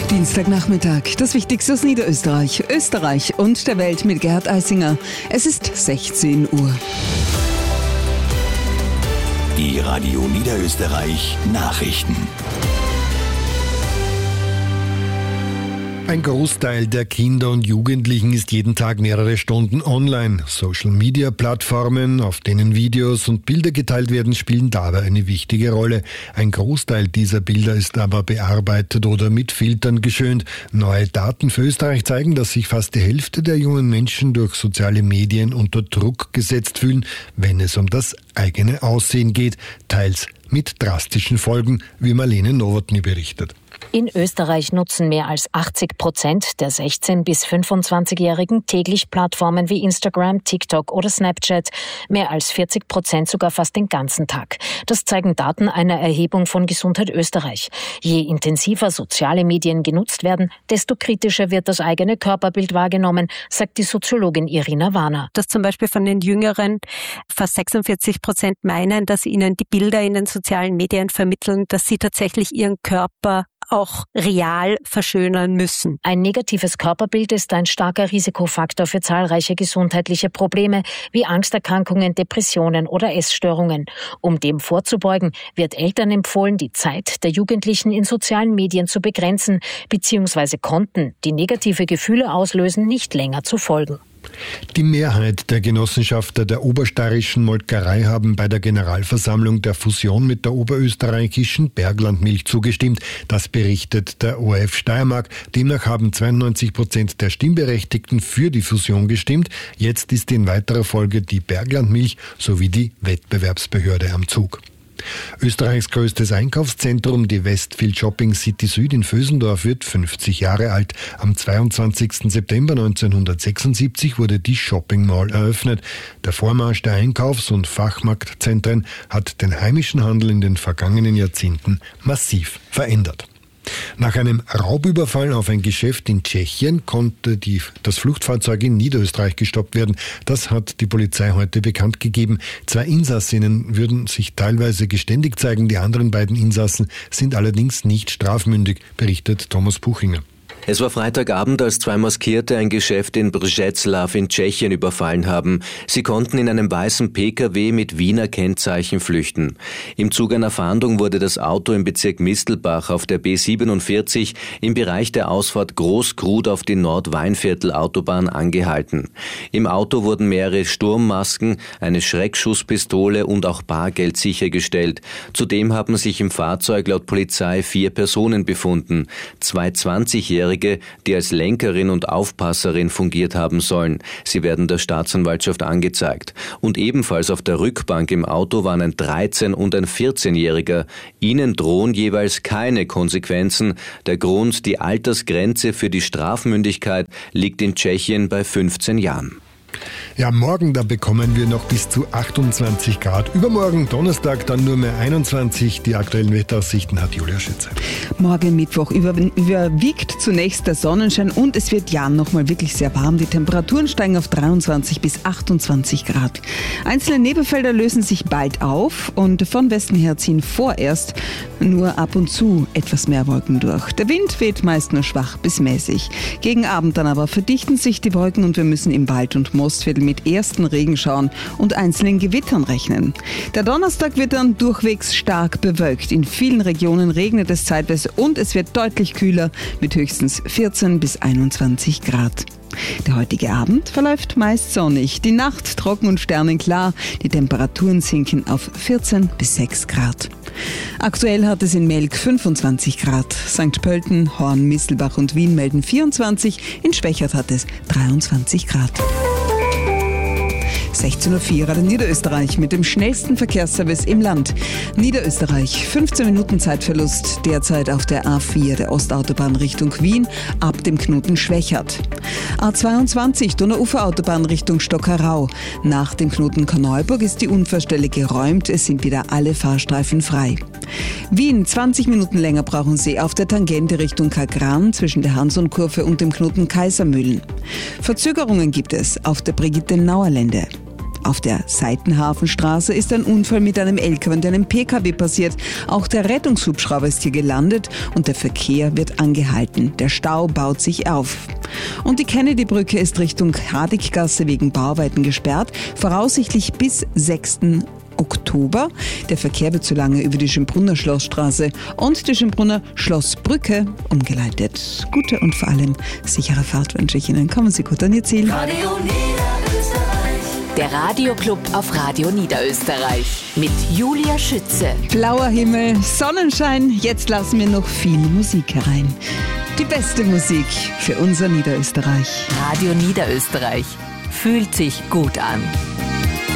Dienstagnachmittag, das Wichtigste aus Niederösterreich, Österreich und der Welt mit Gerhard Eisinger. Es ist 16 Uhr. Die Radio Niederösterreich Nachrichten. Ein Großteil der Kinder und Jugendlichen ist jeden Tag mehrere Stunden online. Social-Media-Plattformen, auf denen Videos und Bilder geteilt werden, spielen dabei eine wichtige Rolle. Ein Großteil dieser Bilder ist aber bearbeitet oder mit Filtern geschönt. Neue Daten für Österreich zeigen, dass sich fast die Hälfte der jungen Menschen durch soziale Medien unter Druck gesetzt fühlen, wenn es um das eigene Aussehen geht, teils mit drastischen Folgen, wie Marlene Nowotny berichtet. In Österreich nutzen mehr als 80% der 16- bis 25-Jährigen täglich Plattformen wie Instagram, TikTok oder Snapchat. Mehr als 40% sogar fast den ganzen Tag. Das zeigen Daten einer Erhebung von Gesundheit Österreich. Je intensiver soziale Medien genutzt werden, desto kritischer wird das eigene Körperbild wahrgenommen, sagt die Soziologin Irina Warner. Dass zum Beispiel von den Jüngeren fast 46% meinen, dass ihnen die Bilder in den sozialen Medien vermitteln, dass sie tatsächlich ihren Körper auch real verschönern müssen. Ein negatives Körperbild ist ein starker Risikofaktor für zahlreiche gesundheitliche Probleme wie Angsterkrankungen, Depressionen oder Essstörungen. Um dem vorzubeugen, wird Eltern empfohlen, die Zeit der Jugendlichen in sozialen Medien zu begrenzen bzw. Konten, die negative Gefühle auslösen, nicht länger zu folgen. Die Mehrheit der Genossenschafter der obersteirischen Molkerei haben bei der Generalversammlung der Fusion mit der oberösterreichischen Berglandmilch zugestimmt. Das berichtet der ORF Steiermark. Demnach haben 92% der Stimmberechtigten für die Fusion gestimmt. Jetzt ist in weiterer Folge die Berglandmilch sowie die Wettbewerbsbehörde am Zug. Österreichs größtes Einkaufszentrum, die Westfield Shopping City Süd in Vösendorf, wird 50 Jahre alt. Am 22. September 1976 wurde die Shopping Mall eröffnet. Der Vormarsch der Einkaufs- und Fachmarktzentren hat den heimischen Handel in den vergangenen Jahrzehnten massiv verändert. Nach einem Raubüberfall auf ein Geschäft in Tschechien konnte das Fluchtfahrzeug in Niederösterreich gestoppt werden. Das hat die Polizei heute bekannt gegeben. 2 Insassinnen würden sich teilweise geständig zeigen. Die anderen beiden Insassen sind allerdings nicht strafmündig, berichtet Thomas Puchinger. Es war Freitagabend, als 2 Maskierte ein Geschäft in Břeclav in Tschechien überfallen haben. Sie konnten in einem weißen Pkw mit Wiener Kennzeichen flüchten. Im Zuge einer Fahndung wurde das Auto im Bezirk Mistelbach auf der B47 im Bereich der Ausfahrt Großkrud auf die Nordweinviertel-Autobahn angehalten. Im Auto wurden mehrere Sturmmasken, eine Schreckschusspistole und auch Bargeld sichergestellt. Zudem haben sich im Fahrzeug laut Polizei 4 Personen befunden. 2 20-Jährige, die als Lenkerin und Aufpasserin fungiert haben sollen. Sie werden der Staatsanwaltschaft angezeigt. Und ebenfalls auf der Rückbank im Auto waren ein 13- und ein 14-Jähriger. Ihnen drohen jeweils keine Konsequenzen. Der Grund, die Altersgrenze für die Strafmündigkeit liegt in Tschechien bei 15 Jahren. Ja, morgen, da bekommen wir noch bis zu 28 Grad. Übermorgen, Donnerstag, dann nur mehr 21. Die aktuellen Wetteraussichten hat Julia Schütze. Morgen Mittwoch überwiegt zunächst der Sonnenschein und es wird ja nochmal wirklich sehr warm. Die Temperaturen steigen auf 23 bis 28 Grad. Einzelne Nebelfelder lösen sich bald auf und von Westen her ziehen vorerst nur ab und zu etwas mehr Wolken durch. Der Wind weht meist nur schwach bis mäßig. Gegen Abend dann aber verdichten sich die Wolken und wir müssen im Wald- und Mostviertel mit ersten Regenschauern und einzelnen Gewittern rechnen. Der Donnerstag wird dann durchwegs stark bewölkt. In vielen Regionen regnet es zeitweise und es wird deutlich kühler mit höchstens 14 bis 21 Grad. Der heutige Abend verläuft meist sonnig, die Nacht trocken und sternenklar, die Temperaturen sinken auf 14 bis 6 Grad. Aktuell hat es in Melk 25 Grad, St. Pölten, Horn, Mistelbach und Wien melden 24, in Schwechat hat es 23 Grad. 16.04 Uhr Radio Niederösterreich mit dem schnellsten Verkehrsservice im Land. Niederösterreich, 15 Minuten Zeitverlust, derzeit auf der A4 der Ostautobahn Richtung Wien, ab dem Knoten Schwechat. A22 Donauuferautobahn Richtung Stockerau. Nach dem Knoten Korneuburg ist die Unfallstelle geräumt, es sind wieder alle Fahrstreifen frei. Wien, 20 Minuten länger brauchen Sie auf der Tangente Richtung Kagran zwischen der Hansonkurve und dem Knoten Kaisermühlen. Verzögerungen gibt es auf der Brigitte-Nauer-Lände. Auf der Seitenhafenstraße ist ein Unfall mit einem LKW und einem PKW passiert. Auch der Rettungshubschrauber ist hier gelandet und der Verkehr wird angehalten. Der Stau baut sich auf. Und die Kennedy-Brücke ist Richtung Hardeggasse wegen Bauarbeiten gesperrt, voraussichtlich bis 6. Oktober. Der Verkehr wird so lange über die Schönbrunner Schlossstraße und die Schönbrunner Schlossbrücke umgeleitet. Gute und vor allem sichere Fahrt wünsche ich Ihnen. Kommen Sie gut an Ihr Ziel. Radio Niederösterreich. Der Radioclub auf Radio Niederösterreich mit Julia Schütze. Blauer Himmel, Sonnenschein, jetzt lassen wir noch viel Musik herein. Die beste Musik für unser Niederösterreich. Radio Niederösterreich fühlt sich gut an.